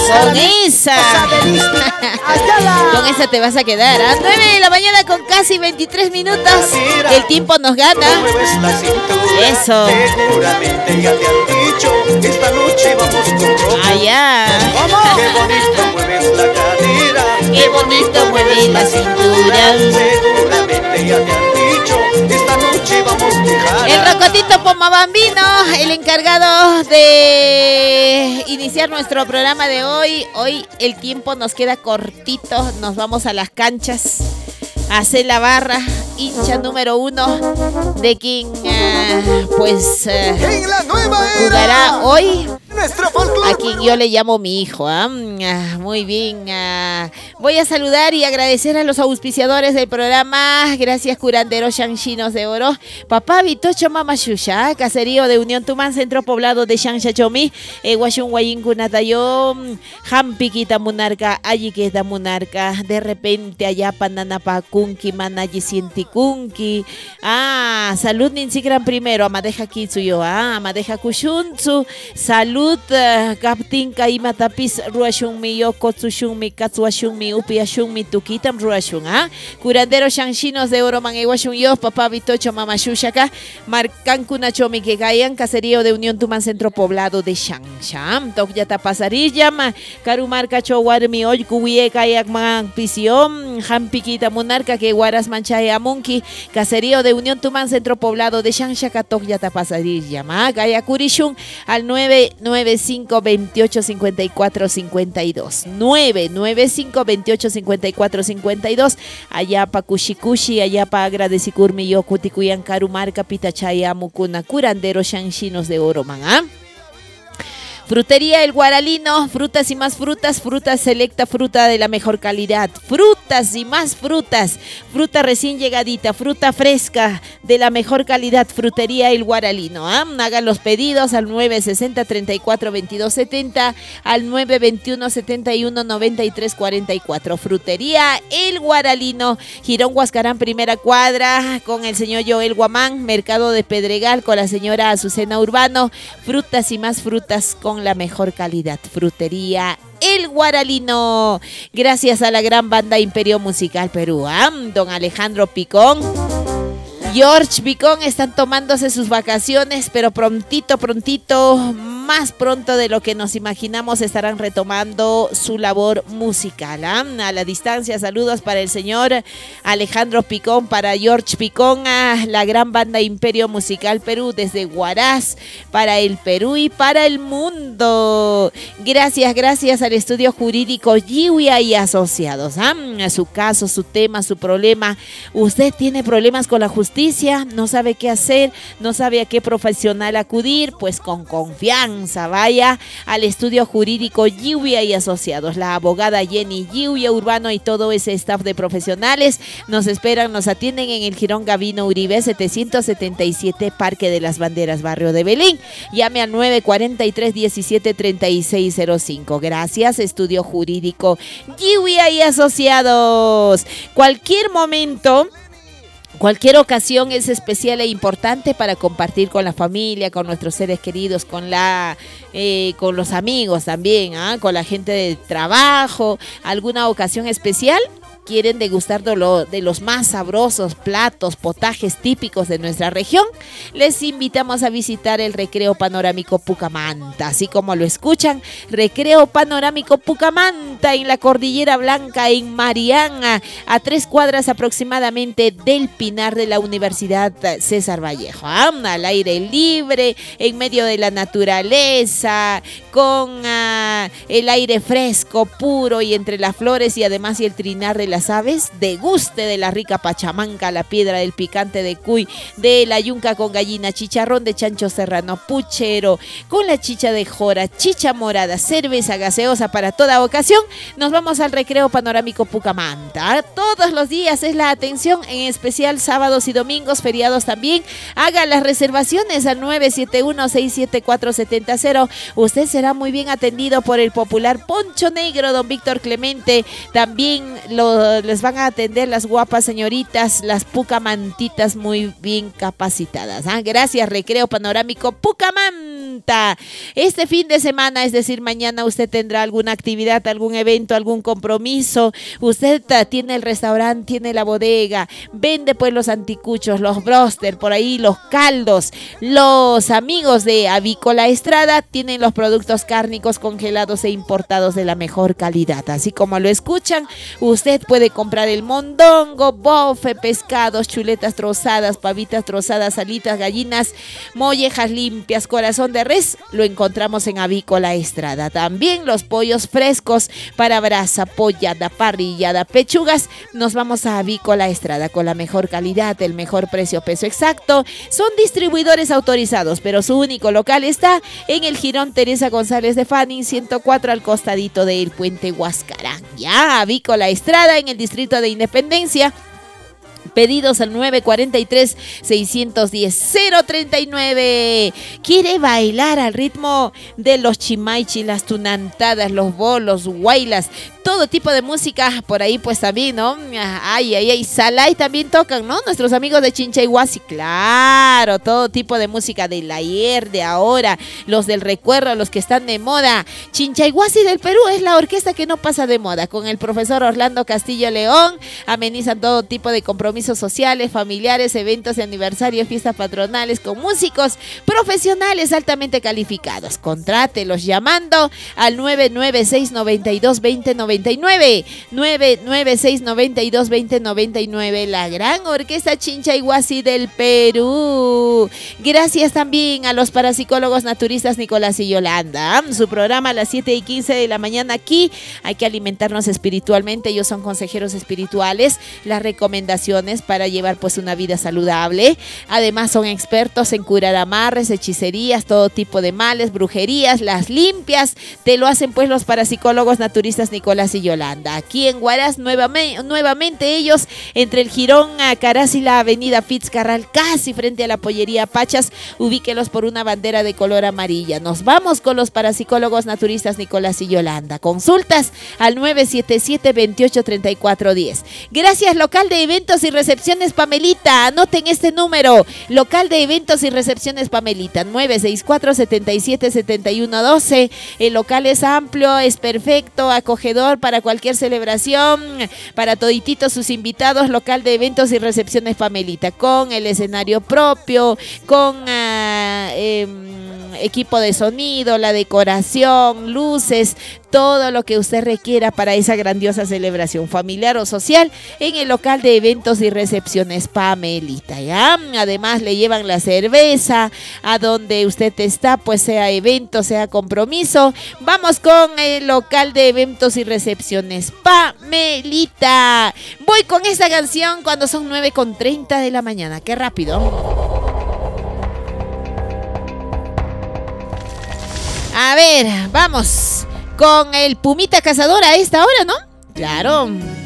Con esa. Con esa te vas a quedar. A 9 de la mañana con casi 23 minutos. El tiempo nos gana. Eso. Seguramente ya te han dicho, esta noche vamos con rojo. Allá. Qué bonito mueves la cadera. Qué bonito mueves la cintura. Seguramente ya te han dicho, esta noche vamos con jara. El Rocotito Pomabambino, el encargado de iniciar nuestro programa de hoy. Hoy el tiempo nos queda cortito. Nos vamos a las canchas. Hace la barra, hincha número 1 de quien jugará hoy, a quien yo le llamo mi hijo. Muy bien. Voy a saludar y agradecer a los auspiciadores del programa. Gracias, curanderos Shangshinos de Oro. Papá Vitocho Mama Shusha, caserío de Unión Tumán, centro poblado de Shangshachomi, Guashun Guayinkunatayom, Hampiquita Munarca, Ayiketa Munarca, de repente allá Pananapa Kunki, Manayi Sientikunki. Salud Ninsigran primero, Amadeja Kitsuyo, Amadeja Kushunzu, salud Kaptinka Imatapis, Ruashunmi Yoko Tsushunmi, Katsuashunmi, Upiashunmi, Tukitam Ruashun, Curandero Shangshinos de Oro, Manguashun Yo, Papá Vitocho Mama Shushaka, Marcancunachomi que Gayan, caserío de Unión Tumán, centro poblado de Shangsham, Tokyata Pasarillam, Karumarca Chowarmi, Oykuye, Kayak Man Pisión, Hampiquita Monarca, que Guaras Manchaya Munki, caserío de Unión Tumán, centro poblado de Shanshaka, Tokyata Pasarillam, Gayakurishun, al 995 28 54 52, 995 28 54 52, allá pa Kushikushi, allá pa Agradecicurmi yo Kutikuyan Karumarca, Pitachaya Mukuna, curandero Shangshinos de Oro, Frutería El Guaralino, frutas y más frutas, fruta selecta, fruta de la mejor calidad, frutas y más frutas, fruta recién llegadita, fruta fresca de la mejor calidad, Frutería El Guaralino. Hagan los pedidos al 960 34 22 70, al 921 71 93 44. Frutería El Guaralino, Girón Huascarán, primera cuadra, con el señor Joel Guamán, Mercado de Pedregal, con la señora Azucena Urbano. Frutas y más frutas con la mejor calidad, Frutería El Guaralino. Gracias a la gran banda Imperio Musical Perú, don Alejandro Picón, George Picón, están tomándose sus vacaciones, pero prontito, más pronto de lo que nos imaginamos, estarán retomando su labor musical. A la distancia, saludos para el señor Alejandro Picón, para George Picón, a la gran banda Imperio Musical Perú, desde Huaraz, para el Perú y para el mundo. Gracias al estudio jurídico Giuya y Asociados. Su caso, su tema, su problema. Usted tiene problemas con la justicia, no sabe qué hacer, no sabe a qué profesional acudir, pues con confianza vaya al estudio jurídico Giuya y Asociados. La abogada Jenny Giuya Urbano y todo ese staff de profesionales nos esperan, nos atienden en el Girón Gavino Uribe 777, Parque de las Banderas, barrio de Belén. Llame al 943 17 3605. Gracias, estudio jurídico Giuya y Asociados. Cualquier momento, cualquier ocasión es especial e importante para compartir con la familia, con nuestros seres queridos, con los amigos también, con la gente de trabajo. ¿Alguna ocasión especial? ¿Quieren degustar de los más sabrosos platos, potajes típicos de nuestra región? Les invitamos a visitar el Recreo Panorámico Pucamanta, así como lo escuchan, Recreo Panorámico Pucamanta, en la Cordillera Blanca, en Mariana, a 3 cuadras aproximadamente del Pinar de la Universidad César Vallejo. Al aire libre, en medio de la naturaleza, con el aire fresco, puro, y entre las flores y además y el trinar de las aves, deguste de la rica pachamanca, la piedra del picante de cuy, de la yunca con gallina, chicharrón de chancho serrano, puchero, con la chicha de jora, chicha morada, cerveza gaseosa para toda ocasión. Nos vamos al Recreo Panorámico Pucamanta. Todos los días es la atención, en especial sábados y domingos, feriados también. Haga las reservaciones al 971-674-70. Usted será muy bien atendido por el popular Poncho Negro, don Víctor Clemente. También les van a atender las guapas señoritas, las pucamantitas muy bien capacitadas. Gracias, Recreo Panorámico Pucamanta. pregunta. Este fin de semana, es decir, mañana, usted tendrá alguna actividad, algún evento, algún compromiso. Usted tiene el restaurante, tiene la bodega, vende pues los anticuchos, los broster, por ahí los caldos. Los amigos de Avícola Estrada tienen los productos cárnicos congelados e importados de la mejor calidad. Así como lo escuchan, usted puede comprar el mondongo, bofe, pescados, chuletas trozadas, pavitas trozadas, alitas, gallinas, mollejas limpias, corazón de res. Lo encontramos en Avícola Estrada. También los pollos frescos para brasa, pollada, parrillada, pechugas. Nos vamos a Avícola Estrada con la mejor calidad, el mejor precio, peso exacto. Son distribuidores autorizados, pero su único local está en el Jirón Teresa González de Fanning 104 al costadito del puente Huascarán. Ya, Avícola Estrada en el distrito de Independencia. Pedidos al 943-610-039. ¿Quiere bailar al ritmo de los chimaichi, las tunantadas, los bolos, guaylas? Todo tipo de música por ahí, pues también, ¿no? Ay, Salay también tocan, ¿no? Nuestros amigos de Chinchayhuasi, claro, todo tipo de música del ayer, de ahora, los del recuerdo, los que están de moda. Chinchayhuasi del Perú es la orquesta que no pasa de moda. Con el profesor Orlando Castillo León amenizan todo tipo de compromisos sociales, familiares, eventos de aniversario, fiestas patronales con músicos profesionales altamente calificados. Contrátelos llamando al 996-92-2099. 996-92-2099, la gran orquesta Chinchayhuasi del Perú. Gracias también a los parapsicólogos naturistas Nicolás y Yolanda. Su programa a las 7:15 de la mañana aquí. Hay que alimentarnos espiritualmente. Ellos son consejeros espirituales. Las recomendaciones para llevar pues una vida saludable. Además son expertos en curar amarres, hechicerías, todo tipo de males, brujerías, las limpias. Te lo hacen pues los parapsicólogos naturistas Nicolás y Yolanda. Aquí en Huaraz, nuevamente ellos, entre el Jirón a Caraz y la avenida Fitzcarral, casi frente a la pollería Pachas, ubíquelos por una bandera de color amarilla. Nos vamos con los parapsicólogos naturistas Nicolás y Yolanda. Consultas al 977-283410. Gracias, local de eventos y recepciones Pamelita. Anoten este número, local de eventos y recepciones Pamelita, 964-77-7112. El local es amplio, es perfecto, acogedor para cualquier celebración, para todititos sus invitados. Local de eventos y recepciones Pamelita, con el escenario propio, con equipo de sonido, la decoración, luces, todo lo que usted requiera para esa grandiosa celebración familiar o social en el local de eventos y recepciones Pamelita, ¿ya? Además le llevan la cerveza a donde usted está, pues sea evento, sea compromiso. Vamos con el local de eventos y recepciones Pamelita. Voy con esta canción cuando son 9:30 de la mañana. Qué rápido. A ver, vamos con el Pumita Cazador a esta hora, ¿no? Claro.